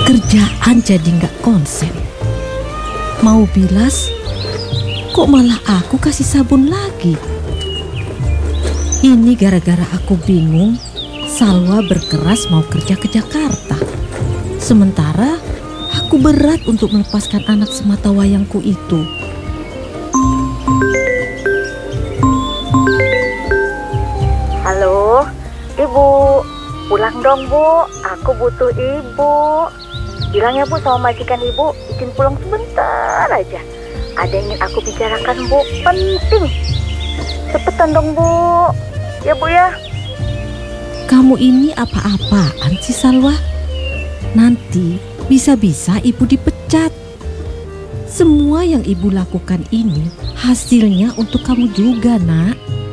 Kerjaan jadi nggak konsen. Mau bilas, kok malah aku kasih sabun lagi? Ini gara-gara aku bingung Salwa berkeras mau kerja ke Jakarta. Sementara aku berat untuk melepaskan anak semata wayangku itu. Halo, Ibu. Pulang dong, Bu. Aku butuh Ibu. Bilang ya, Bu, sama majikan Ibu, izin pulang sebentar aja. Ada yang ingin aku bicarakan, Bu. Penting. Cepetan dong, Bu. Ya, Bu ya. Kamu ini apa-apaan sih, Salwa? Nanti bisa-bisa ibu dipecat. Semua yang ibu lakukan ini hasilnya untuk kamu juga, Nak.